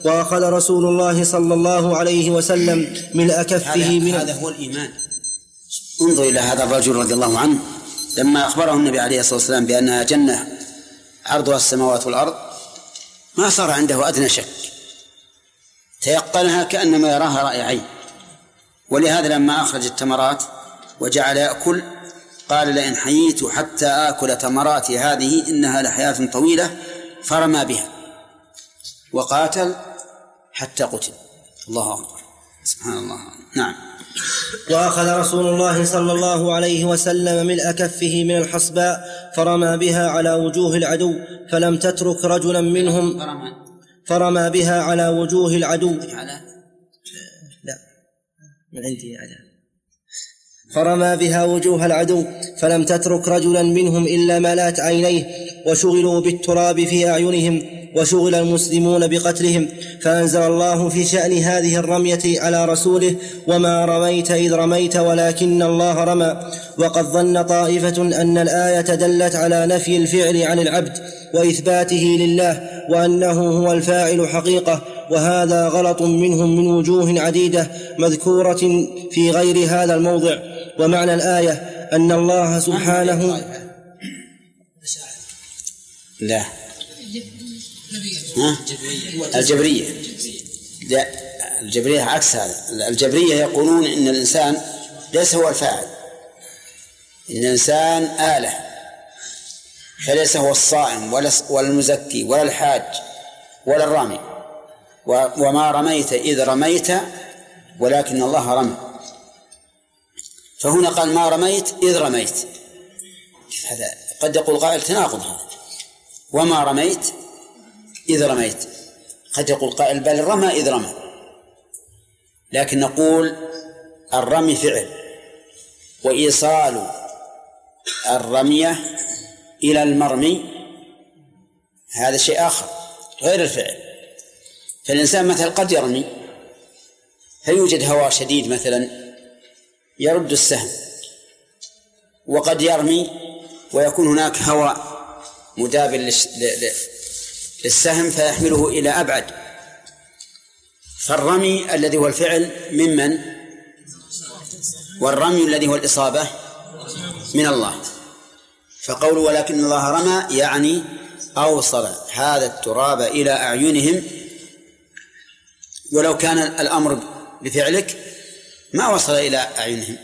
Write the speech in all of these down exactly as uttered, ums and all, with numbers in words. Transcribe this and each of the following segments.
وأخذ رسول الله صلى الله عليه وسلم ملء كفه من هذا هو الإيمان. انظر إلى هذا الرجل رضي الله عنه لما أخبره النبي عليه الصلاة والسلام بأنها جنة عرضها السماوات والأرض ما صار عنده أدنى شك، تيقنها كأنما يراها رأي عين. ولهذا لما أخرج التمرات وجعل يأكل قال لئن حييت حتى آكل تمراتي هذه إنها لحياة طويلة، فرمى بها وقاتل حتى قتل. الله أكبر، سبحان الله. نعم. وأخذ رسول الله صلى الله عليه وسلم ملء كفه من الحصباء فرمى بها على وجوه العدو فلم تترك رجلا منهم فرمى بها على وجوه العدو لا من عندي على فرمى بها وجوه العدو فلم تترك رجلا منهم إلا ملأت عينيه، وشغلوا بالتراب في أعينهم، وشغل المسلمون بقتلهم. فأنزل الله في شأن هذه الرمية على رسوله: وما رميت إذ رميت ولكن الله رمى. وقد ظن طائفة أن الآية دلت على نفي الفعل عن العبد وإثباته لله وأنه هو الفاعل حقيقة، وهذا غلط منهم من وجوه عديدة مذكورة في غير هذا الموضع. ومعنى الآية أن الله سبحانه لا ها؟ الجبرية لا، الجبرية عكس هذا. الجبرية يقولون إن الإنسان ليس هو الفاعل، إن الإنسان آلة، فليس هو الصائم ولا المزكي ولا الحاج ولا الرامي. وما رميت إذ رميت ولكن الله رمى. فهنا قال ما رميت إذ رميت، هذا قد يقول قائل تناقض هذا. وما رميت إذ رميت، قد يقول قائل بل رمى إذ رمى، لكن نقول الرمي فعل، وإيصال الرمية إلى المرمي هذا شيء آخر غير الفعل. فالإنسان مثلا قد يرمي فيوجد هواء شديد مثلا يرد السهم، وقد يرمي ويكون هناك هواء مدابل للسهم فيحمله إلى أبعد. فالرمي الذي هو الفعل ممن؟ والرمي الذي هو الإصابة من الله. فقول ولكن الله رمى يعني أوصل هذا التراب إلى أعينهم، ولو كان الأمر بفعلك ما وصل إلى أعينهم،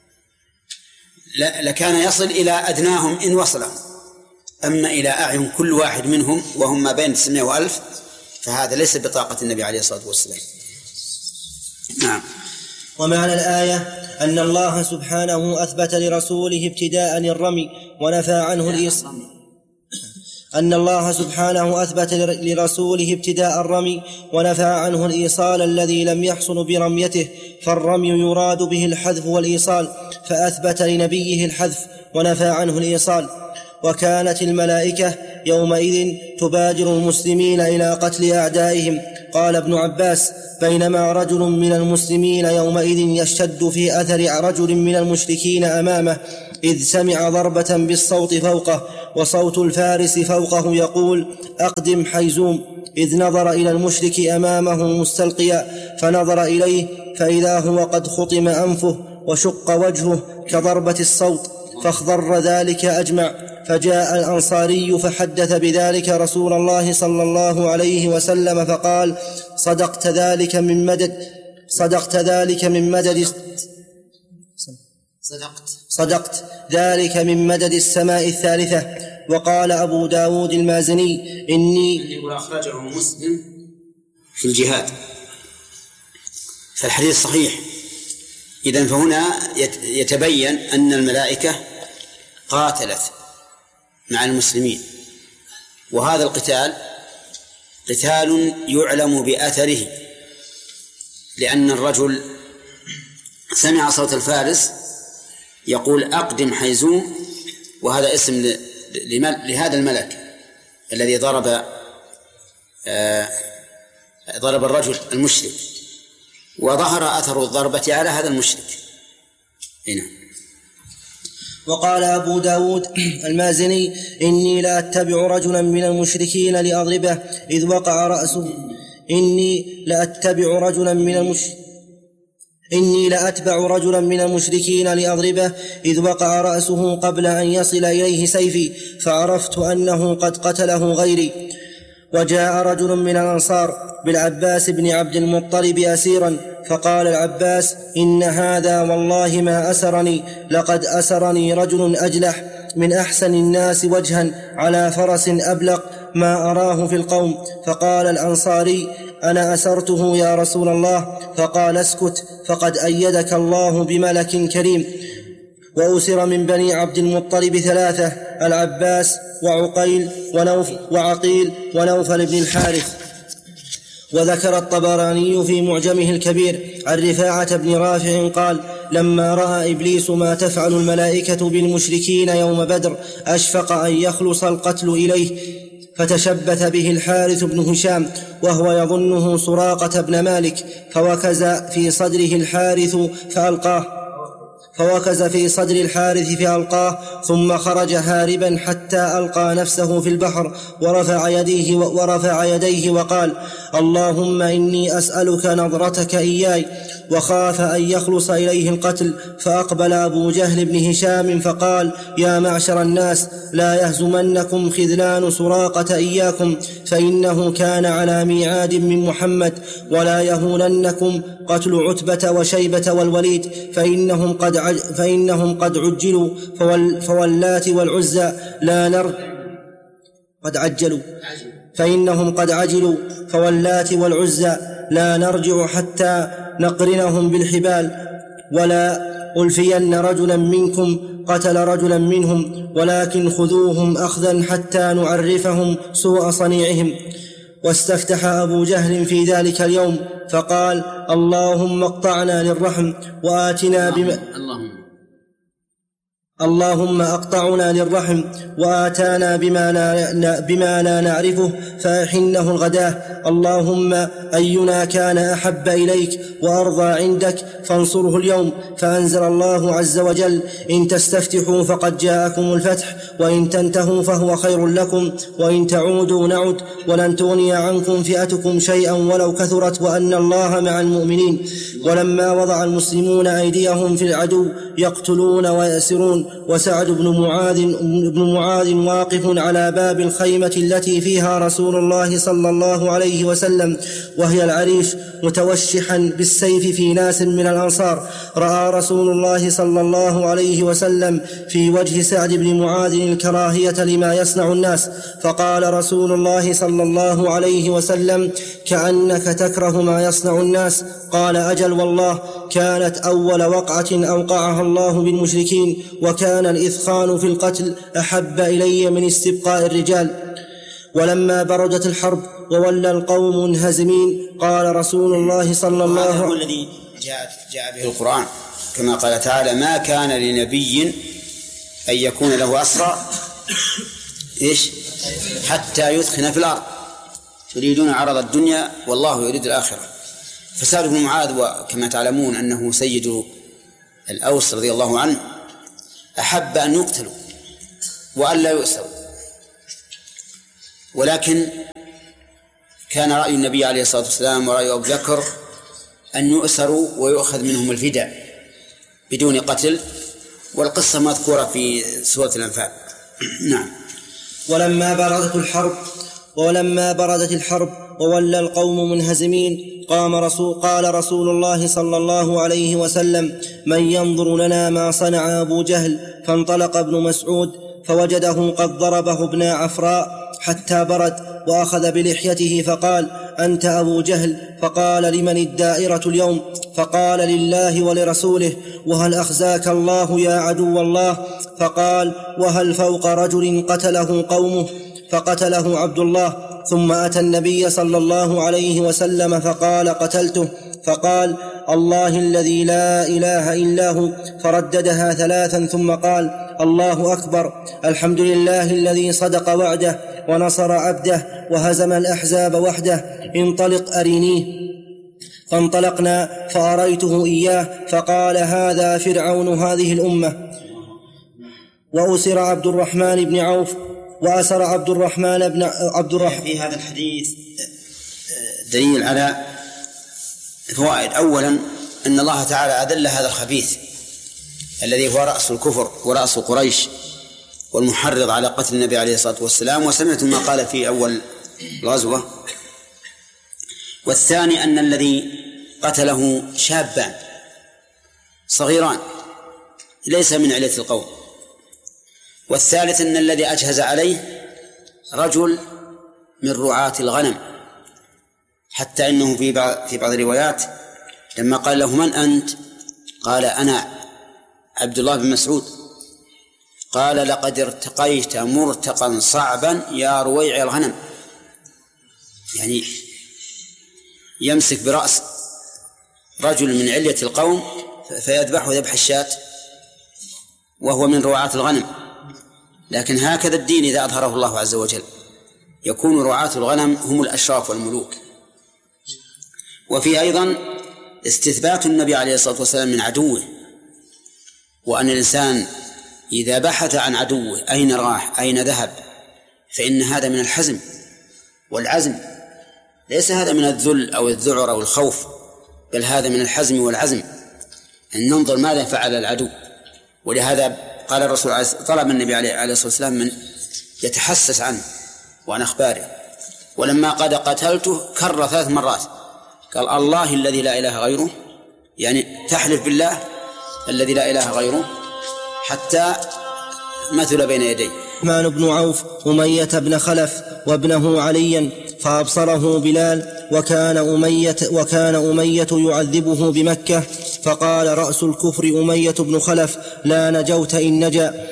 لكان يصل إلى أدناهم إن وصلهم، أما إلى أعين كل واحد منهم وهم ما بين تسعمائة وألف فهذا ليس بطاقة النبي عليه الصلاة والسلام. نعم. ومعنى الآية أن الله سبحانه أثبت لرسوله ابتداء الرمي ونفى عنه الإيصال أن الله سبحانه أثبت لرسوله ابتداء الرمي ونفى عنه الإيصال الذي لم يحصل برميته، فالرمي يراد به الحذف والإيصال، فأثبت لنبيه الحذف ونفى عنه الإيصال. وكانت الملائكة يومئذ تبادر المسلمين إلى قتل أعدائهم. قال ابن عباس: بينما رجل من المسلمين يومئذ يشتد في أثر رجل من المشركين أمامه، إذ سمع ضربة بالصوت فوقه، وصوت الفارس فوقه يقول: أقدم حيزوم، إذ نظر إلى المشرك أمامه مستلقيا، فنظر إليه فإذا هو قد خطم أنفه وشق وجهه كضربة الصوت، فاخضر ذلك أجمع. فجاء الأنصاري فحدث بذلك رسول الله صلى الله عليه وسلم فقال: صدقت ذلك من مدد صدقت ذلك من مدد صدقت صدقت ذلك من مدد السماء الثالثة. وقال أبو داود المازني: إني أخرجه مسلم في الجهاد. فالحديث صحيح. إذن فهنا يتبين أن الملائكة قاتلت مع المسلمين، وهذا القتال قتال يعلم بأثره، لأن الرجل سمع صوت الفارس يقول: أقدم حيزوم، وهذا اسم لهذا الملك الذي ضرب آه ضرب الرجل المشرك، وظهر أثر الضربة على هذا المشرك. هنا. وقال أبو داود المازني: إني لا أتبع رجلا من المشركين لأضربه، إذ وقع رأسه إني لأتبع رجلا من المش إني لأتبع رجلا من المشركين لأضربه إذ وقع رأسه قبل أن يصل إليه سيفي، فعرفت أنه قد قتله غيري. وجاء رجل من الأنصار بالعباس بن عبد المطلب أسيرا، فقال العباس: إن هذا والله ما أسرني، لقد أسرني رجل أجلح من أحسن الناس وجها على فرس أبلق ما أراه في القوم. فقال الأنصاري: أنا أسرته يا رسول الله. فقال: اسكت، فقد أيدك الله بملك كريم. وأسر من بني عبد المطلب ثلاثة: العباس وعقيل ونوف وعقيل ونوفل بن الحارث. وذكر الطبراني في معجمه الكبير عن رفاعة بن رافع قال: لما رأى إبليس ما تفعل الملائكة بالمشركين يوم بدر أشفق أن يخلص القتل إليه، فتشبث به الحارث بن هشام وهو يظنه سراقة بن مالك، فوكز في صدره الحارث فألقاه فوكز في صدر الحارث فألقاه ثم خرج هاربا حتى ألقى نفسه في البحر، ورفع يديه, ورفع يديه وقال: اللهم إني أسألك نظرتك إياي، وخاف أن يخلص إليه القتل. فأقبل أبو جهل بن هشام فقال: يا معشر الناس، لا يهزمنكم خذلان سراقة إياكم، فإنه كان على ميعاد من محمد، ولا يهوننكم قتل عتبة وشيبة والوليد، فإنهم قد عج فإنهم قد عجلوا، فول فواللات والعزى لا نر قد عجلوا فإنهم قد عجلوا فواللات والعزى لا نرجع حتى نقرنهم بالحبال، ولا ألفين رجلا منكم قتل رجلا منهم، ولكن خذوهم أخذا حتى نعرفهم سوء صنيعهم. واستفتح أبو جهل في ذلك اليوم فقال: اللهم اقطعنا للرحم وآتنا بما اللهم اللهم أقطعنا للرحم وآتانا بما لا, بما لا نعرفه فأحنه الغداة. اللهم أينا كان أحب إليك وأرضى عندك فانصره اليوم. فأنزل الله عز وجل: إن تستفتحوا فقد جاءكم الفتح، وإن تنتهوا فهو خير لكم، وإن تعودوا نعد، ولن تغني عنكم فئتكم شيئا ولو كثرت، وأن الله مع المؤمنين. ولما وضع المسلمون أيديهم في العدو يقتلون ويأسرون، وسعد بن معاذ, بن معاذ واقف على باب الخيمة التي فيها رسول الله صلى الله عليه وسلم وهي العريش متوشحا بالسيف في ناس من الأنصار، رأى رسول الله صلى الله عليه وسلم في وجه سعد بن معاذ الكراهية لما يصنع الناس، فقال رسول الله صلى الله عليه وسلم: كأنك تكره ما يصنع الناس. قال: أجل والله، كانت أول وقعة أوقعها الله بالمشركين، وكان الإثخان في القتل أحب إلي من استبقاء الرجال. ولما بردت الحرب وولى القوم منهزمين قال رسول الله صلى الله عليه وسلم: هو الذي جاء, جاء به القرآن كما قال تعالى: ما كان لنبي أن يكون له أسرى إيش حتى يثخن في الأرض تريدون عرض الدنيا والله يريد الآخرة. فسعد بن معاذ وكما تعلمون أنه سيد الأوس رضي الله عنه أحب أن يقتلوا وأن لا يؤسروا، ولكن كان رأي النبي عليه الصلاة والسلام ورأي أبو بكر أن يؤسروا ويؤخذ منهم الفداء بدون قتل، والقصة مذكورة في سورة الأنفال. نعم. ولما بردت الحرب ولما بردت الحرب وولى القوم منهزمين قام رسول قال رسول الله صلى الله عليه وسلم: من ينظر لنا ما صنع أبو جهل؟ فانطلق ابن مسعود فوجده قد ضربه ابن عفراء حتى برد، وأخذ بلحيته فقال: أنت أبو جهل؟ فقال: لمن الدائرة اليوم؟ فقال: لله ولرسوله. وهل أخزاك الله يا عدو الله؟ فقال: وهل فوق رجل قتله قومه؟ فقتله عبد الله. ثم أتى النبي صلى الله عليه وسلم فقال: قتلته. فقال: الله الذي لا إله إلا هو. فرددها ثلاثا ثم قال: الله أكبر، الحمد لله الذي صدق وعده ونصر عبده وهزم الأحزاب وحده، انطلق أرنيه. فانطلقنا فأريته إياه فقال: هذا فرعون هذه الأمة. وأسر عبد الرحمن بن عوف وأسر عبد الرحمن بن عبد الرحمن في هذا الحديث دليل على فوائد. أولا أن الله تعالى أذل هذا الخبيث الذي هو رأس الكفر ورأس قريش والمحرض على قتل النبي عليه الصلاة والسلام، وسمعت ما قال في أول الغزوة. والثاني أن الذي قتله شابان صغيران ليس من علة القوم. والثالث أن الذي أجهز عليه رجل من رعاة الغنم، حتى إنه في بعض في بعض الروايات لما قال له من أنت؟ قال أنا عبد الله بن مسعود. قال لقد ارتقيت مرتقا صعبا يا رويع الغنم، يعني يمسك برأس رجل من علية القوم فيذبحه ذبح الشاة وهو من رعاة الغنم. لكن هكذا الدين إذا أظهره الله عز وجل يكون رعاة الغنم هم الأشراف والملوك. وفي أيضا استثبات النبي عليه الصلاة والسلام من عدوه، وأن الإنسان إذا بحث عن عدوه أين راح أين ذهب فإن هذا من الحزم والعزم، ليس هذا من الذل أو الذعر أو الخوف، بل هذا من الحزم والعزم، أن ننظر ماذا فعل العدو. ولهذا قال الرسول طلب النبي عليه الصلاة والسلام من يتحسس عنه وعن أخباره، ولما قد قتلته كر ثلاث مرات قال الله الذي لا إله غيره، يعني تحلف بالله الذي لا إله غيره حتى مثل بين يديه. الرحمن بن عوف أمية بن خلف وابنه عليا فأبصره بلال وكان أمية, وكان أمية يعذبه بمكة، فقال رأس الكفر أمية بن خلف لا نجوت إن نجا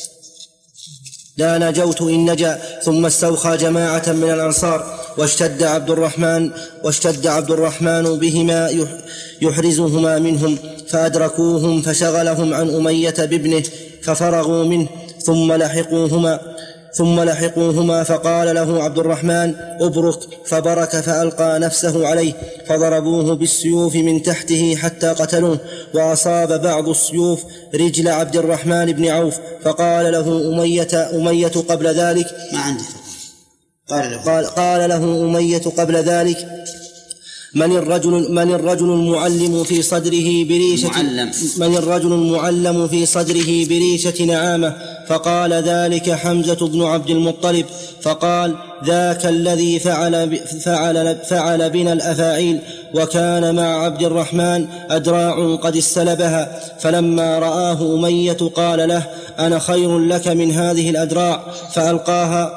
لا نجوت إن نجا. ثم استوخى جماعة من الأنصار واشتد عبد الرحمن واشتد عبد الرحمن بهما يحرزهما منهم، فأدركوهم فشغلهم عن أمية بابنه ففرغوا منه، ثم لحقوهما ثم لحقوهما فقال له عبد الرحمن أبرك، فبرك فألقى نفسه عليه فضربوه بالسيوف من تحته حتى قتلوه، وأصاب بعض السيوف رجل عبد الرحمن بن عوف، فقال له أمية, أمية قبل ذلك ما عندي قال له, قال, قال له أمية قبل ذلك من الرجل, من الرجل المعلم في صدره بريشة معلم. من الرجل المعلم في صدره بريشة نعامة؟ فقال ذلك حمزة بن عبد المطلب. فقال ذاك الذي فعل, فعل, فعل بنا الأفاعيل، وكان مع عبد الرحمن أدراع قد استلبها، فلما رآه أمية قال له أنا خير لك من هذه الأدراع، فألقاها.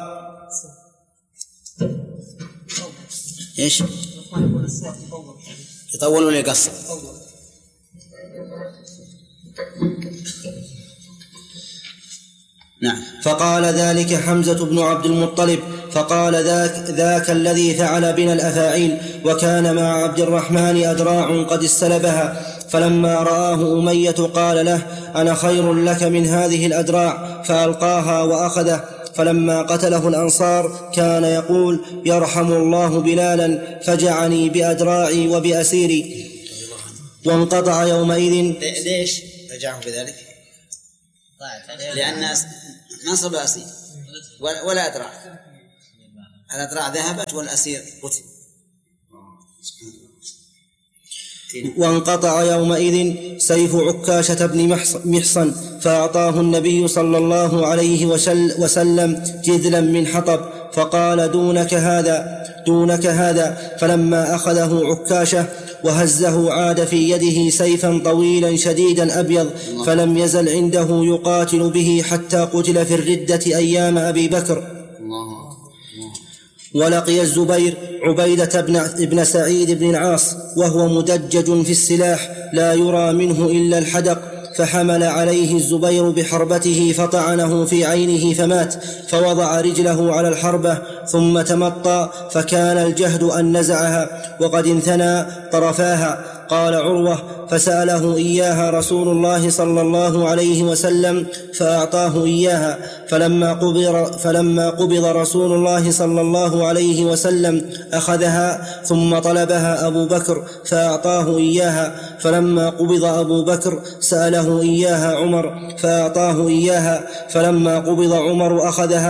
إيش يطول ولا يقصر؟ نعم. فقال ذلك حمزة بن عبد المطلب. فقال ذاك, ذاك الذي فعل بنا الأفاعيل، وكان مع عبد الرحمن أدراع قد استلبها، فلما رآه أمية قال له أنا خير لك من هذه الأدراع، فألقاها وأخذه. فلما قتله الأنصار كان يقول يرحم الله بلالا فجعني بأدراعي وبأسيري. وانقطع يومئذ. ليش رجعه بذلك؟ لأن نصب أسير ولا أدراع، الأدراع ذهبت والأسير قتل. وانقطع يومئذ سيف عكاشة بن محصن، فأعطاه النبي صلى الله عليه وسلم جذلا من حطب، فقال دونك هذا دونك هذا. فلما أخذه عكاشة وهزه عاد في يده سيفا طويلا شديدا أبيض، فلم يزل عنده يقاتل به حتى قتل في الردة أيام أبي بكر. ولقي الزبير عبيدة بن سعيد بن العاص وهو مدجج في السلاح لا يرى منه إلا الحدق، فحمل عليه الزبير بحربته فطعنه في عينه فمات، فوضع رجله على الحربة ثم تمطى، فكان الجهد أن نزعها وقد انثنى طرفاها. قال عروة فسأله إياها رسول الله صلى الله عليه وسلم فأعطاه إياها، فلما قبض, فلما قبض رسول الله صلى الله عليه وسلم أخذها، ثم طلبها أبو بكر فأعطاه إياها، فلما قبض أبو بكر سأله إياها عمر فأعطاه إياها، فلما قبض عمر أخذها